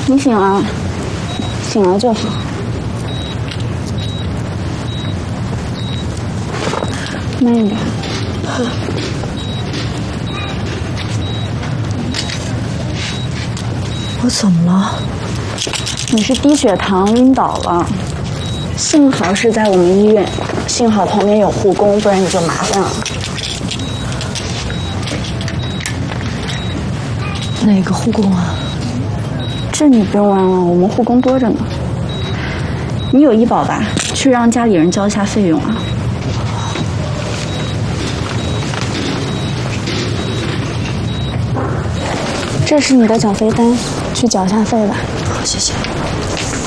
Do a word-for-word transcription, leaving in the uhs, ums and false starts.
你醒了，醒了就好。慢一点。 我怎么了？ 你是低血糖晕倒了，幸好是在我们医院，幸好旁边有护工，不然你就麻烦了。 哪个护工啊？ 这你不用问了，我们护工多着呢。你有医保吧？去让家里人交一下费用啊。这是你的缴费单，去缴一下费吧。 好，谢谢。